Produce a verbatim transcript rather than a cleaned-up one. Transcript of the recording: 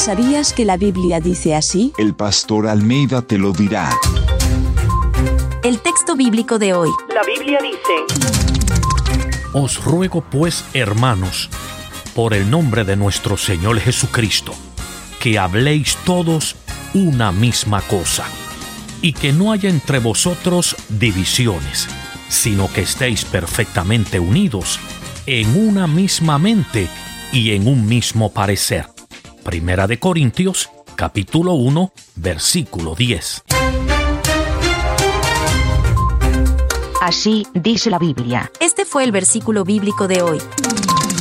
¿Sabías que la Biblia dice así? El pastor Almeida te lo dirá. El texto bíblico de hoy. La Biblia dice: Os ruego pues, hermanos, por el nombre de nuestro Señor Jesucristo, que habléis todos una misma cosa, y que no haya entre vosotros divisiones, sino que estéis perfectamente unidos en una misma mente y en un mismo parecer. Primera de Corintios, capítulo uno, versículo diez. Así dice la Biblia. Este fue el versículo bíblico de hoy.